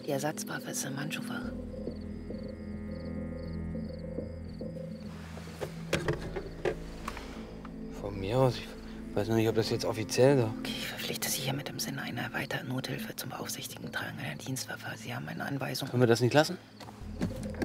Die Ersatzwaffe ist im Handschuhfach. Von mir aus. Ich weiß noch nicht, ob das jetzt offiziell ist. Okay, ich verpflichte Sie hiermit im Sinne einer erweiterten Nothilfe zum beaufsichtigten Tragen einer Dienstwaffe. Sie haben eine Anweisung. Können wir das nicht lassen?